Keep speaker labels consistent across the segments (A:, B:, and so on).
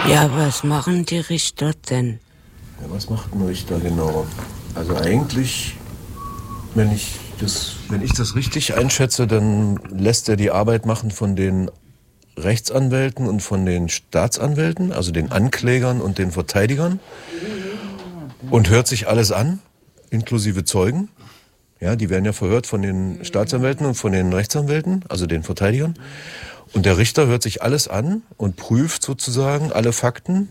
A: Ja, was machen die Richter denn?
B: Ja, was macht ein Richter genau? Also eigentlich, wenn ich das richtig einschätze, dann lässt er die Arbeit machen von den Rechtsanwälten und von den Staatsanwälten, also den Anklägern und den Verteidigern, und hört sich alles an, inklusive Zeugen. Ja, die werden ja verhört von den Staatsanwälten und von den Rechtsanwälten, also den Verteidigern. Und der Richter hört sich alles an und prüft sozusagen alle Fakten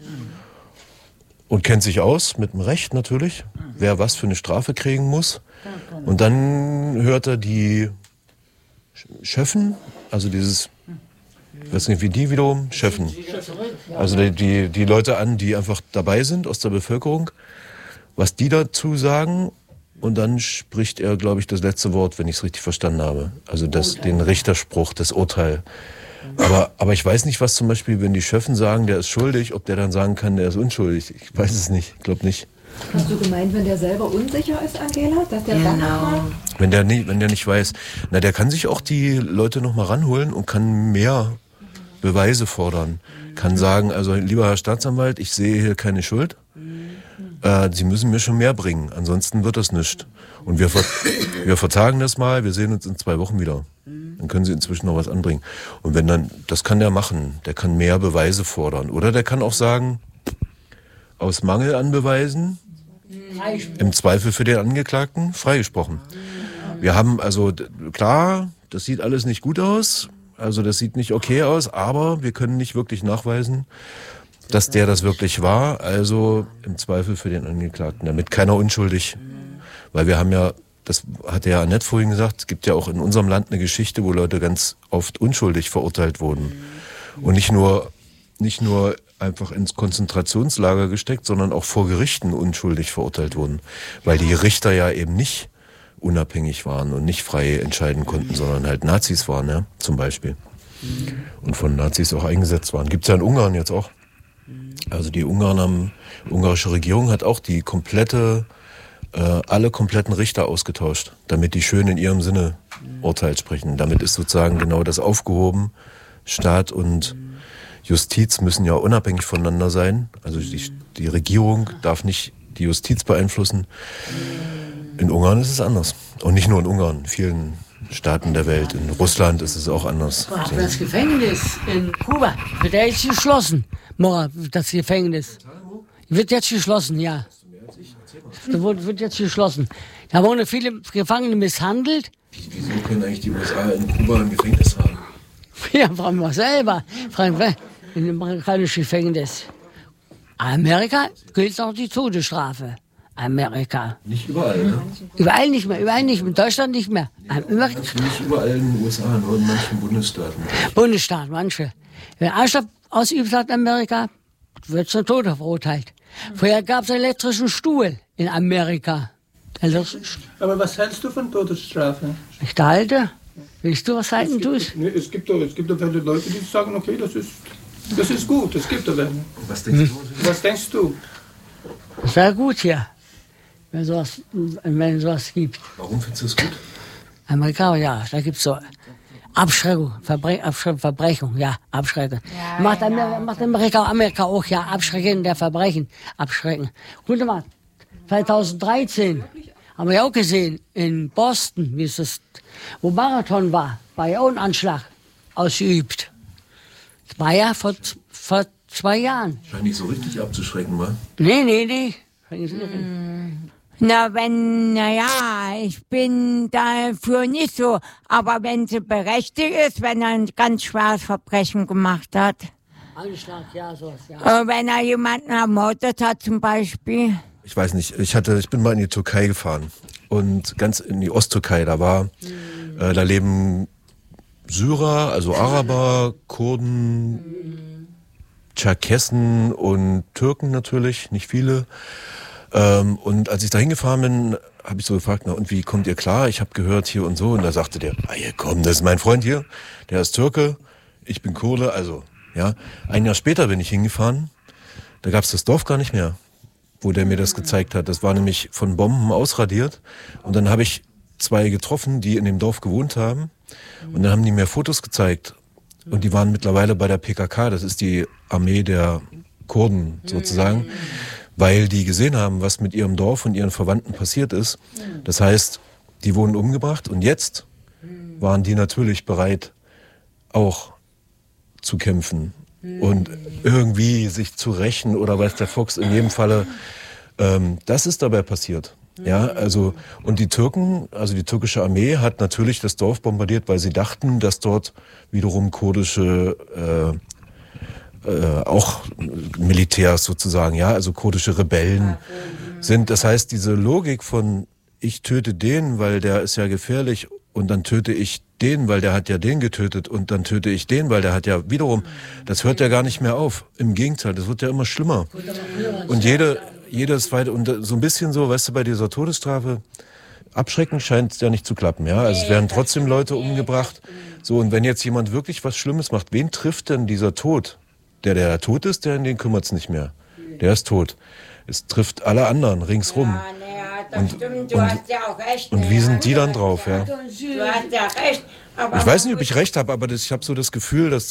B: und kennt sich aus, mit dem Recht natürlich, wer was für eine Strafe kriegen muss. Und dann hört er die Schöffen, also dieses, ich weiß nicht, wie die wiederum, Schöffen. Also die Leute an, die einfach dabei sind aus der Bevölkerung, was die dazu sagen. Und dann spricht er, glaube ich, das letzte Wort, wenn ich es richtig verstanden habe. Also den Richterspruch, das Urteil. Aber ich weiß nicht, was zum Beispiel, wenn die Schöffen sagen, der ist schuldig, ob der dann sagen kann, der ist unschuldig. Ich weiß es nicht, ich glaube nicht.
C: Hast du gemeint, wenn der selber unsicher ist, Angela, dass der dann nochmal...
B: Wenn der nicht weiß, na, der kann sich auch die Leute nochmal ranholen und kann mehr Beweise fordern. Kann sagen, also lieber Herr Staatsanwalt, ich sehe hier keine Schuld. Sie müssen mir schon mehr bringen, ansonsten wird das nichts. Und wir vertagen das mal, wir sehen uns in 2 Wochen wieder. Dann können Sie inzwischen noch was anbringen. Und wenn dann, das kann der machen, der kann mehr Beweise fordern. Oder der kann auch sagen, aus Mangel an Beweisen, im Zweifel für den Angeklagten, freigesprochen. Wir haben also, klar, das sieht alles nicht gut aus, also das sieht nicht okay aus, aber wir können nicht wirklich nachweisen, dass der das wirklich war, also im Zweifel für den Angeklagten, damit keiner unschuldig, weil wir haben ja, das hat ja Annette vorhin gesagt, es gibt ja auch in unserem Land eine Geschichte, wo Leute ganz oft unschuldig verurteilt wurden und nicht nur einfach ins Konzentrationslager gesteckt, sondern auch vor Gerichten unschuldig verurteilt wurden, weil die Richter ja eben nicht unabhängig waren und nicht frei entscheiden konnten, sondern halt Nazis waren, ja, zum Beispiel. Und von Nazis auch eingesetzt waren. Gibt's ja in Ungarn jetzt auch. Also die ungarische Regierung hat auch die alle kompletten Richter ausgetauscht, damit die schön in ihrem Sinne Urteil sprechen. Damit ist sozusagen genau das aufgehoben. Staat und Justiz müssen ja unabhängig voneinander sein. Also die Regierung darf nicht die Justiz beeinflussen. In Ungarn ist es anders. Und nicht nur in Ungarn, in vielen Staaten der Welt. In Russland ist es auch anders.
D: Das Gefängnis in Kuba wird ja jetzt geschlossen. Das Gefängnis wird jetzt geschlossen, ja. Das wird jetzt geschlossen. Da wurden viele Gefangene misshandelt.
B: Wieso können eigentlich die USA in Kuba ein Gefängnis haben?
D: Ja, fragen wir selber. Fragen wir in dem amerikanischen Gefängnis. Amerika gilt auch die Todesstrafe. Amerika.
B: Nicht überall, ne?
D: Überall nicht mehr. In Deutschland nicht mehr.
B: Nicht überall in den USA, nur in manchen Bundesstaaten.
D: Bundesstaaten, manche. Wenn Anschlag ausübt hat in Amerika, wird zum Tode verurteilt. Vorher gab es einen elektrischen Stuhl in Amerika.
E: Aber was hältst du von Todesstrafe?
D: Ich halte. Willst du was halten, du?
E: Es gibt doch Leute, die sagen, okay, das ist gut, es gibt doch welche.
B: Was denkst du?
E: Was denkst du?
D: Das wäre gut hier, wenn es sowas gibt.
B: Warum findest du es gut?
D: Amerika, ja, da gibt es so Abschreckung, Verbrechung, ja, Abschrecken.
C: Ja,
D: macht Amerika auch, ja, Abschrecken der Verbrechen, abschrecken. Guck mal, 2013 haben wir ja auch gesehen, in Boston, wie es ist, wo Marathon war ja auch ein Anschlag ausgeübt. Das war ja vor 2 Jahren.
B: Scheint nicht so richtig abzuschrecken, wa?
D: Nee.
F: Ich bin dafür nicht so. Aber wenn sie berechtigt ist, wenn er ein ganz schweres Verbrechen gemacht hat.
D: Anschlag, ja, sowas, ja.
F: Wenn er jemanden ermordet hat zum Beispiel.
B: Ich weiß nicht, ich bin mal in die Türkei gefahren. Und ganz in die Osttürkei, da leben Syrer, also Araber, Kurden, Tscherkessen und Türken natürlich, nicht viele. Und als ich da hingefahren bin, habe ich so gefragt, na und wie kommt ihr klar? Ich habe gehört hier und so. Und da sagte der, komm, das ist mein Freund hier, der ist Türke, ich bin Kurde, also, ja. Ein Jahr später bin ich hingefahren, da gab es das Dorf gar nicht mehr, wo der mir das gezeigt hat. Das war nämlich von Bomben ausradiert. Und dann habe ich 2 getroffen, die in dem Dorf gewohnt haben. Und dann haben die mir Fotos gezeigt. Und die waren mittlerweile bei der PKK, das ist die Armee der Kurden sozusagen, weil die gesehen haben, was mit ihrem Dorf und ihren Verwandten passiert ist. Das heißt, die wurden umgebracht und jetzt waren die natürlich bereit, auch zu kämpfen und irgendwie sich zu rächen oder weiß der Fuchs in jedem Falle. Das ist dabei passiert. Ja, also, und die Türken, also die türkische Armee hat natürlich das Dorf bombardiert, weil sie dachten, dass dort wiederum kurdische auch Militärs sozusagen, ja, also kurdische Rebellen sind. Das heißt, diese Logik von ich töte den, weil der ist ja gefährlich und dann töte ich den, weil der hat ja den getötet und dann töte ich den, weil der hat ja wiederum, das hört ja gar nicht mehr auf. Im Gegenteil, das wird ja immer schlimmer. Und jedes weiter, und so ein bisschen so, weißt du, bei dieser Todesstrafe, abschreckend scheint es ja nicht zu klappen, ja. Also es werden trotzdem Leute umgebracht. So, und wenn jetzt jemand wirklich was Schlimmes macht, wen trifft denn dieser Tod? Der tot ist, den kümmert's nicht mehr. Der ist tot. Es trifft alle anderen ringsrum.
F: Ja, das stimmt, du hast ja auch recht.
B: Und wie sind die dann drauf, ja?
F: Du hast ja recht. Aber
B: ich weiß nicht, ob ich recht habe, aber ich habe so das Gefühl, dass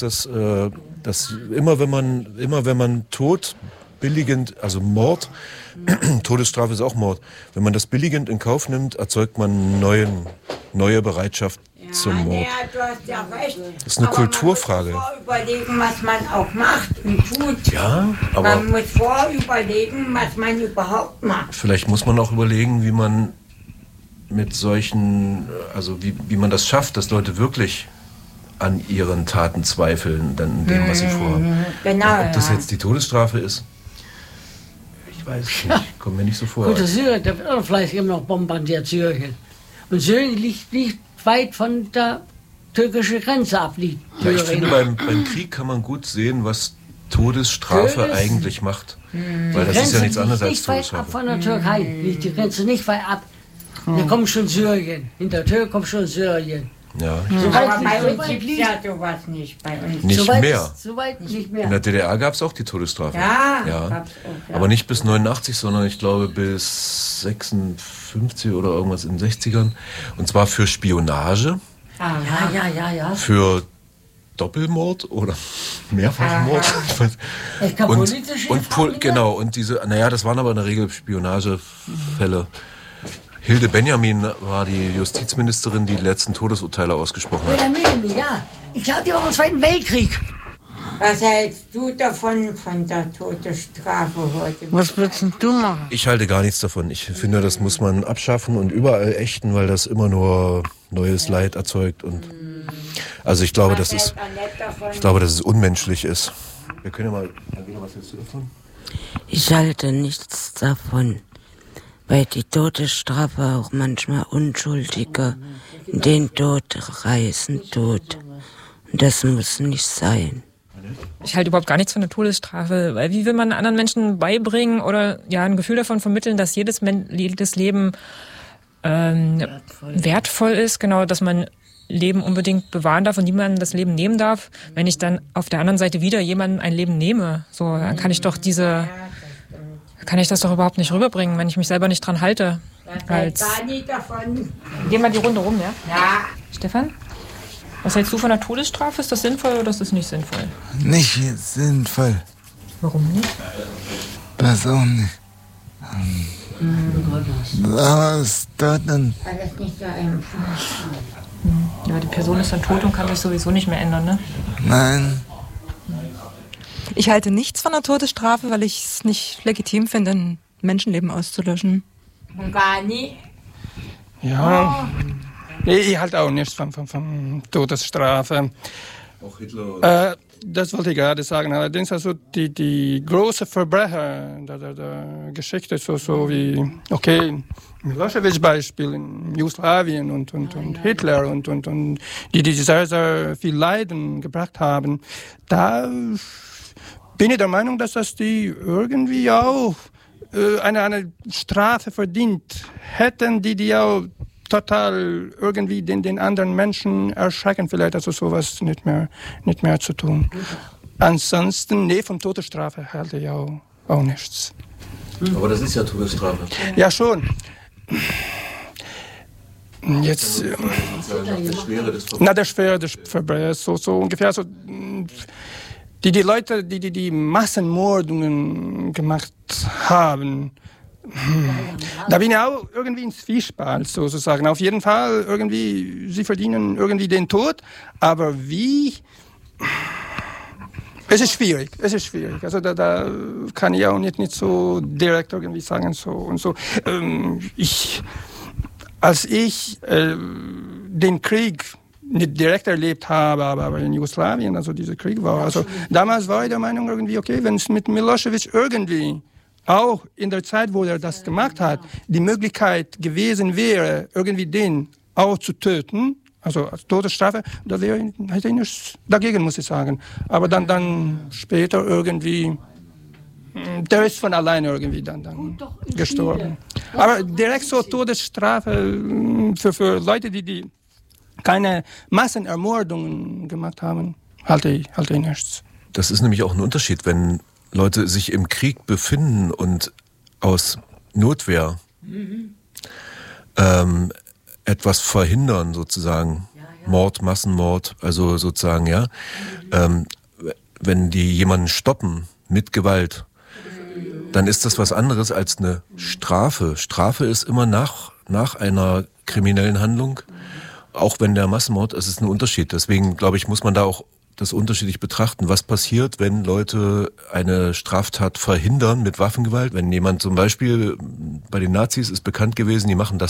B: immer wenn man Tod billigend, also Mord, Todesstrafe ist auch Mord, wenn man das billigend in Kauf nimmt, erzeugt man neue Bereitschaft zum Mord.
F: Ja, du hast ja recht.
B: Das ist eine Kulturfrage.
F: Man muss vorüberlegen, was man auch macht und tut.
B: Ja, aber
F: man muss vorüberlegen, was man überhaupt macht.
B: Vielleicht muss man auch überlegen, wie man mit solchen, also wie man das schafft, dass Leute wirklich an ihren Taten zweifeln, dann in dem, was sie vorhaben.
F: Genau,
B: ob das jetzt die Todesstrafe ist, ich weiß es nicht, kommt mir nicht so vor.
D: Gut, Syrien, da wird auch fleißig immer noch bombardiert, Syrien. Und Syrien liegt weit von der türkischen Grenze ab.
B: Ja, ich finde, beim Krieg kann man gut sehen, was Todesstrafe eigentlich macht. Weil das ist ja nichts anderes als Todesstrafe.
D: Nicht weit ab von der Türkei, liegt die Grenze nicht weit ab. Da kommt schon Syrien. Hinter der Tür kommt schon Syrien.
B: Ja.
F: Aber bei uns gibt es ja sowas nicht. Bei uns.
B: Nicht mehr.
D: Soweit nicht mehr.
B: In der DDR gab es auch die Todesstrafe.
F: Ja,
B: ja.
F: gab's auch, ja.
B: Aber nicht bis 89, sondern ich glaube bis 56 oder irgendwas in den 60ern. Und zwar für Spionage,
D: Ja.
B: für Doppelmord oder Mehrfachmord.
D: Ich glaube, politische
B: Genau, und das waren aber in der Regel Spionagefälle. Hilde Benjamin war die Justizministerin, die letzten Todesurteile ausgesprochen hat.
D: Ja, ich glaube, die war im Zweiten Weltkrieg.
F: Was hältst du davon, von der Todesstrafe heute?
D: Was würdest du machen?
B: Ich halte gar nichts davon. Ich finde, das muss man abschaffen und überall ächten, weil das immer nur neues Leid erzeugt. Und also ich glaube, dass es unmenschlich ist. Wir können ja mal, Angela, was hältst du davon?
A: Ich halte nichts davon, weil die Todesstrafe auch manchmal Unschuldige in den Tod reißen tut. Und das muss nicht sein.
G: Ich halte überhaupt gar nichts von der Todesstrafe, weil wie will man anderen Menschen beibringen oder ein Gefühl davon vermitteln, dass jedes Leben wertvoll ist, genau, dass man Leben unbedingt bewahren darf und niemandem das Leben nehmen darf. Wenn ich dann auf der anderen Seite wieder jemandem ein Leben nehme, so, dann kann ich das doch überhaupt nicht rüberbringen, wenn ich mich selber nicht dran halte. Gehen wir die Runde rum, ja?
F: Ja.
G: Stefan? Was hältst du von der Todesstrafe? Ist das sinnvoll oder ist das nicht sinnvoll?
H: Nicht sinnvoll.
G: Warum nicht?
H: Das auch nicht. Was dort dann?
F: Weil das nicht so einfach ist.
G: Ja, die Person ist dann tot und kann sich sowieso nicht mehr ändern, ne?
H: Nein.
I: Ich halte nichts von der Todesstrafe, weil ich es nicht legitim finde, ein Menschenleben auszulöschen.
F: Und gar nie?
E: Ja. Nee, ich halte auch nichts von Todesstrafe.
B: Auch Hitler.
E: Das wollte ich gerade sagen. Allerdings also die großen Verbrecher der Geschichte, so wie, okay, Milosevic Beispiel in Jugoslawien und Hitler und die sehr, sehr viel Leiden gebracht haben, da bin ich der Meinung, dass das die irgendwie auch eine Strafe verdient hätten, die auch total irgendwie den anderen Menschen erschrecken, vielleicht also sowas nicht mehr zu tun. Ansonsten, von Todesstrafe halte ich auch nichts.
B: Aber das ist ja Todesstrafe.
E: Ja, schon. Jetzt,
B: der Schwere des Verbrechens.
E: der Schwere des Verbrechens, so ungefähr so. die Leute, die Massenmordungen gemacht haben, da bin ich auch irgendwie in Zwiespalt sozusagen. Auf jeden Fall irgendwie, sie verdienen irgendwie den Tod, aber wie? Es ist schwierig. Also da kann ich auch nicht so direkt irgendwie sagen so und so. Als ich den Krieg nicht direkt erlebt habe, aber in Jugoslawien, also dieser Krieg war, also damals war ich der Meinung irgendwie, okay, wenn es mit Milosevic irgendwie auch in der Zeit, wo er das gemacht hat, die Möglichkeit gewesen wäre, irgendwie den auch zu töten, also als Todesstrafe, da hätte ich nichts dagegen, muss ich sagen. Aber dann später irgendwie, der ist von alleine irgendwie dann gestorben. Aber direkt so Todesstrafe für Leute, die keine Massenermordungen gemacht haben, halte ich nichts.
B: Das ist nämlich auch ein Unterschied, wenn Leute sich im Krieg befinden und aus Notwehr etwas verhindern, sozusagen. Mord, Massenmord, also sozusagen, ja. Wenn die jemanden stoppen mit Gewalt, dann ist das was anderes als eine Strafe. Strafe ist immer nach einer kriminellen Handlung, auch wenn der Massenmord, es ist ein Unterschied. Deswegen, glaube ich, muss man da auch das unterschiedlich betrachten. Was passiert, wenn Leute eine Straftat verhindern mit Waffengewalt? Wenn jemand zum Beispiel, bei den Nazis ist bekannt gewesen, die machen das.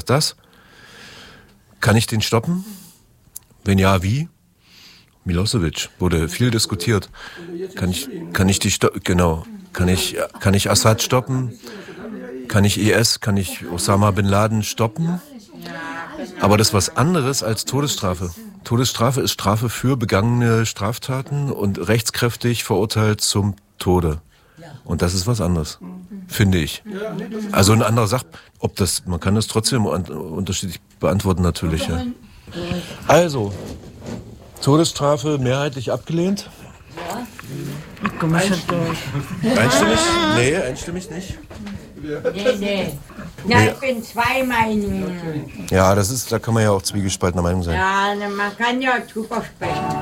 B: Kann ich den stoppen? Wenn ja, wie? Milosevic wurde viel diskutiert. Kann ich die stoppen? Genau. Kann ich Assad stoppen? Kann ich IS, kann ich Osama Bin Laden stoppen? Aber das ist was anderes als Todesstrafe. Todesstrafe ist Strafe für begangene Straftaten und rechtskräftig verurteilt zum Tode. Und das ist was anderes, finde ich. Also eine andere Sache, man kann das trotzdem unterschiedlich beantworten natürlich. Ja. Also, Todesstrafe mehrheitlich abgelehnt?
F: Ja. Komm mal schon durch.
B: Einstimmig? Nee, einstimmig nicht.
F: Nee. Ja, ich bin zwei Meinungen.
B: Ja, da kann man ja auch zwiegespaltener Meinung sein.
F: Ja, man kann ja drüber sprechen.